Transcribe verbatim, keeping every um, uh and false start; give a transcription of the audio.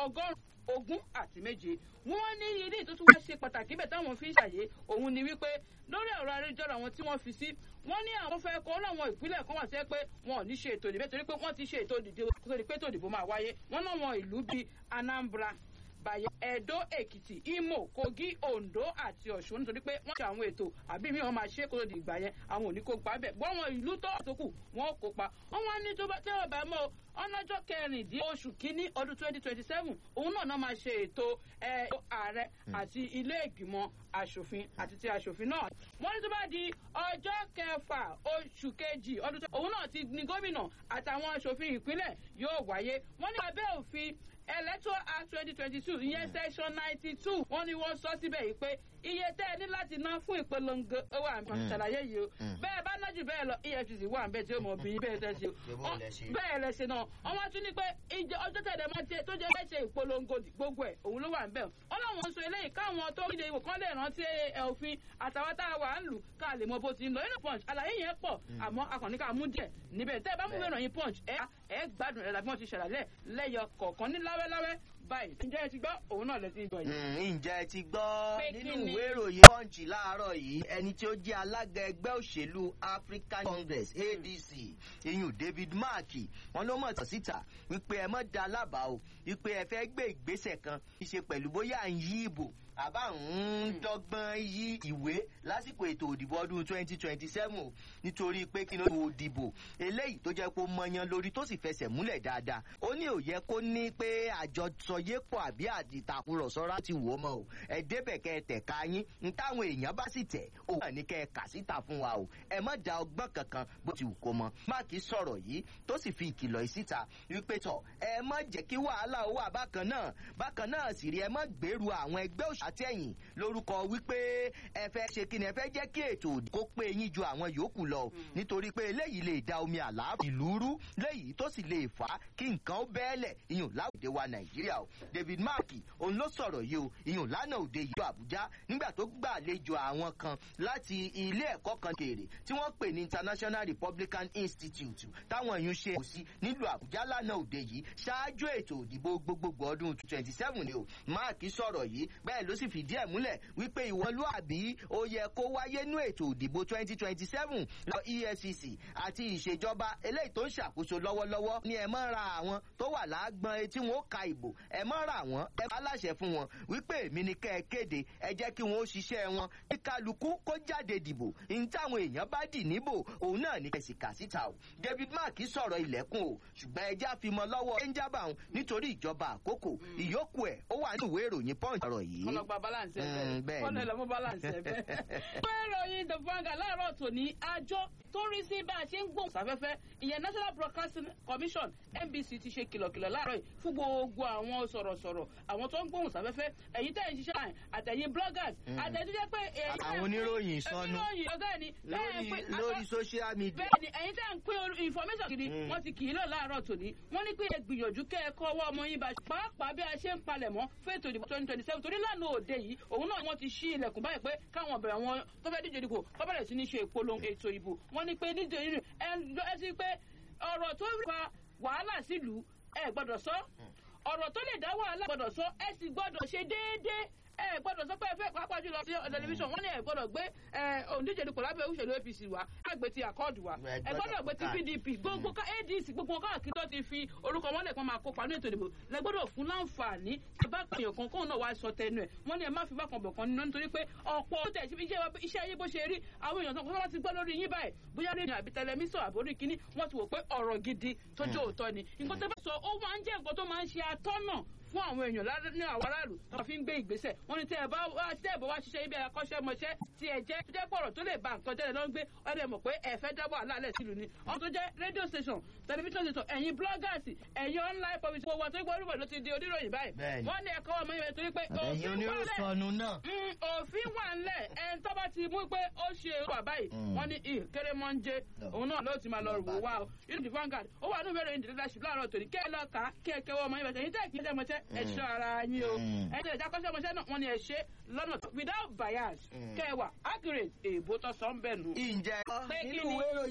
ọgọ́rùn-ún ogún àti méje. Wọ́n ní ilé tó tún wá ṣe pàtàkì bẹ́ẹ̀ táwọn fi ń ṣàyè òun ni wípé lórí ọ̀rọ̀ ayélujára àwọn tí wọ́n fi sí wọ́n ní àwọn fẹ́ kọ́ láwọn ìpínlẹ̀ kan wà sí pé wọn ò ní ṣe ètò ìdìbò torí pé wọ́n ti ṣe ètò ìdìbò torí pé ètò ìdìbò máa wáyé. Wọ́n láwọn ìlú bíi Anambra, Bayelsa, Edo, Èkìtì, Imo, Kogi, Ondo àti Ọ̀ṣun nítorí pé wọ́n ṣe àwọn ètò àbí mi wọ́n máa ṣe kó tó di ìgbà yẹn àwọn ò ní kópa bẹ́ẹ̀ gbọ́ wọn ìlú tó tó kù wọ́n kópa. Wọ́n wá ní tó bá tẹ́wọ̀ bá mọ́ ọlọ́jọ́ kẹrìndín oṣù kínní ọdún twenty twenty seven òun náà náà máa ṣe ètò ààrẹ àti ilé ìgbìmọ̀ aṣòfin àti ti aṣòfin náà. Wọ́n ní tó bá di ọjọ́ kẹfà oṣù kejì ọdún òun náà ti ní gómìnà àtàwọn aṣòfin ìpínlẹ̀ yóò wáyé. Wọ́n ní abẹ́ òfin Electoral Act twenty twenty two ìyẹn section ninety two wọ́n ní wọ́n sọ síbẹ̀ yìí pé iye tẹ́ ẹ ní láti ná fún ìpolongo ó wà nǹkan ṣàlàyé yìí o bẹ́ẹ̀ bá ná jù bẹ́ẹ̀ lọ E F C C wà ń bẹ́ẹ̀ tí ó mọ̀ bí bẹ́ẹ̀ tẹ́ ṣe bẹ́ẹ̀ lẹ ṣe náà wọ́n wá tún ní pé ọjọ́ tẹ̀lé máa ṣe tó jẹ́ fẹ́ ṣe ìpolongo gbogbo ẹ̀ òun ló wà ń bẹ́ẹ̀ wọ́n láwọn ń sọ eléyìí káwọn tó kéde ìwò kan lè rántí òfin àtàwọn tá a wà ń lù ká lè mọ bó ti ń lọ nínú Punch àlàyé yẹn pọ̀ àmọ́ akànnì ká mú díẹ̀ níbẹ̀ tẹ́ ẹ bá mú ìròyìn Punch ẹ ẹ gbádùn ẹ̀ làbí wọ́n ti ṣàlàyé lẹ́yọ kọ̀ọ̀kan ní láwẹ́láwẹ́ báyìí. Ǹjẹ́ ẹ ti gbọ́ òun náà lẹ ti ń gbọ́ yìí. Ǹjẹ́ ẹ ti gbọ́ nínú ìwé ìròyìn Punch láàárọ̀ yìí ẹni tí ó jẹ́ alága ẹgbẹ́ òṣèlú African Congress A D C iyùn David Mark wọn ló mọ̀ síta wípé ẹ mọ̀ dá lábàá o wípé ẹ fẹ́ gbé ìgbésẹ̀ kan ṣe pẹ̀lú bóyá à ń yí ìbò àbá ń dọ́gbọ́n yí ìwé lásìkò ètò òdìbò ọdún twenty twenty seven nítorí pé kí ló ń òdìbò eléyìí tó jẹ́ kó mọyán lórí tó sì fẹsẹ̀ múlẹ̀ dáadáa. Ó ní ó yẹ kó ní pé àjọsọyépọ̀ àbí àdìtàkùrọ̀sọ láti wò ó mọ́ o ẹ débẹ̀ kẹ́ ẹ tẹ̀ka yín ń táwọn èèyàn bá sì tẹ̀ òun náà ní kẹ́ ẹ kà síta fún wa o ẹ má da ọgbọ́n kankan bó ti wù kó mọ. Máàkì sọ̀rọ̀ yìí tó sì fi ìkìlọ̀ yìí síta wípé tọ̀ ẹ má jẹ́ kí wàhálà ó wà bákan náà bákan náà sì rí ẹ má gbèrú àwọn ẹgbẹ́ òṣèlú àtẹ̀yìn lórúkọ wípé ẹ fẹ́ ṣe kí ni ẹ fẹ́ jẹ́ kí ètò òdì kó pé yín ju àwọn yòókù lọ nítorí pé eléyìí lè da omi àlàáfíà ìlú rú léyìí tó sì lè fà á kí nǹkan ó bẹ́ẹ̀lẹ̀ iyùn láwùjọ wa Nàìjíríà o. David Mark òun ló sọ̀rọ̀ yìí o iyùn lánàá òde yìí Àbújá nígbà tó gbàlejò àwọn kan láti ilé ẹ̀kọ́ kan kéré tí wọ́n pè ní International Republican Institute táwọn yìí ń ṣe òsì nílùú Àbújá lánàá òde yìí ṣáájú ètò òdìbò gbogbogbò ọdún twenty seven ni o. Mark sọ̀rọ̀ yìí bẹ́ẹ̀ ló sì fìdí ẹ̀ múlẹ̀ wípé ìwọlúàbí ó yẹ kó wáyé nú ètò òdìbò twenty twenty seven lọ E F C C àti ìṣèjọba eléyìí tó ń ṣàkóso lọ́wọ́lọ́wọ́ ní ẹ mọ́ ra àwọn tó wà lágbọ́n etí wọn ó ka ìbò ẹ mọ́ ra wọn ẹ bá láṣẹ fún wọn wípé èmi ni kẹ́ ẹ kéde ẹ jẹ́ kí wọn ó ṣiṣẹ́ wọn kí kálukú kó jáde dìbò ní táwọn èèyàn bá dì níbò òun náà ní kẹsì kà síta o. David Mark sọ̀rọ̀ ilẹ̀kùn o ṣùgbọ́n ẹ já fi mọ́ lọ́wọ́ ẹ ń jábà òun nítorí ìjọba àkókò ìyókù ẹ̀ ó wà ní ìwé ìròyìn Punch ọ̀rọ̀ yìí. Ọlọ́gba balance ẹ̀ bẹ́ẹ̀ kọ́nà ìlọ́mú balance ẹ̀ bẹ́ẹ̀. Ìwé ìròyìn The Vanguard láàárọ̀ tòní àjọ tó rí sí bá a ṣe ń gbóhùn sáfẹ́fẹ́ ìyẹn National Broadcasting Commission N B C ti ṣe kìlọ̀kìlọ̀ láàárọ̀ yìí fún gbogbo àwọn sọ̀rọ̀sọ̀rọ̀ àwọn tó ń gbóhùn sáfẹ́fẹ́ ẹ̀yin tẹ̀ ń ṣiṣẹ́ láì àtẹ̀yin bloggers àtẹ̀yin tó jẹ́ pé àwọn oníròyìn sọnù lórí social media bẹ́ẹ̀ ni ẹ̀yin tẹ̀ ń pín information kiri wọ́n ti kì í lọ láàárọ̀ tòní wọ́n ní pé ẹ gbìyànjú kẹ́ ẹ kọ́ ọwọ́ ọmọ yín bá pàápàá bí a ṣe ń palẹ̀mọ́ fẹ́ẹ̀tò ìdìbò twenty twenty seven torí lánàá òde yìí òun náà wọ́n ti ṣí ilẹ̀kùn báyìí pé káwọn ọ̀bẹ̀rẹ̀ wọn tó fẹ́ díje dìbò kọ́ bẹ̀rẹ̀ sí ní ṣe ìpolongo ètò ìbò wọ́n ní pé nítorí ẹ sí pé ọ̀rọ̀ tó fa wàhálà sílùú ẹ gbọ́dọ̀ sọ ọ̀rọ̀ tó lè dá wàhálà gbọ́dọ̀ sọ ẹ sì gbọ́dọ̀ ṣe déédéé ẹ gbọ́dọ̀ sọ pé ẹ fẹ́ pàápàá jùlọ sí tẹlifíṣàn wọ́n ní ẹ gbọ́dọ̀ gbé òǹdíje dupò lábẹ́ òṣèlú A P C wa ẹ gbé ti àkọọdù wa ẹ gbọ́dọ̀ gbé ti P D P gbogbo A D C gbogbo káàkiri tó ti fi orúkọ wọn lè kàn máa kópa ní ètò ìdìbò lẹ gbọ́dọ̀ fún láǹfààní ìbákan kan kóun náà wá sọ tẹnu ẹ wọ́n ní ẹ má fi bákan bọ̀ kan nínú nítorí pé ọ̀pọ̀ tẹ iṣẹ́ ayé bó ṣe rí àwọn èèyàn tó wọ́n ti gbọ́ lórí yín báyìí bóyá rédíò àbí tẹlẹmísàn àbórí kínní wọ́n ti wò pé ọ̀rọ̀ gidi tó jẹ́ òótọ́ ni nǹkan tó bá sọ ó máa ń jẹ́ nǹkan tó máa ń ṣe atọ́nà fún àwọn èèyàn ní àwọn aráàlú tó fi ń gbé ìgbésẹ̀ wọ́n ní tẹ́ ẹ bá wá tẹ́ ẹ bá wá ṣiṣẹ́ ibi akọ́ṣẹ́mọṣẹ́ tí ẹ jẹ́ tó jẹ́ pọ̀rọ̀ tó lè ba nǹkan jẹ́ ló ń gbé ọdẹ mọ̀ pé ẹ fẹ́ dábọ̀ àlàálẹ̀ sílùú ni ọ̀n tó jẹ́ rédíò station tẹlifíṣàn station ẹ̀yin bloggers ẹ̀yin online public gbogbo àti gbogbo olúbọ̀ ló ti di oníròyìn báyìí wọ́n ní ẹ̀kọ́ ọmọ yẹn torí pé òfin wà ńlẹ̀ ẹni tó bá ti mú pé ó ṣe wà báyìí wọ́n ní kéré mọ́ ń jẹ òun náà ló ti máa lọ rò wá o inú the Vanguard ó wà ní ìbéèrè ìdílé leadership láàárọ̀ tòní kẹ́ ẹ lọ kà á kí ẹ kẹwọ́ ọmọ yẹn bẹ̀rẹ̀ ẹ̀yin tẹ́ kí ẹ mọ̀ṣẹ́ ẹ̀ṣọ́ ara yín o ẹ̀yin tẹ́ ìjákọ́ṣẹ́mọṣẹ́ náà wọ́n ní ẹ̀ ṣe lọ́nà without bias kẹwàá accurate èèbó tó sọ ń bẹ̀ nù. ǹjẹ́ nínú ìwé ìròyìn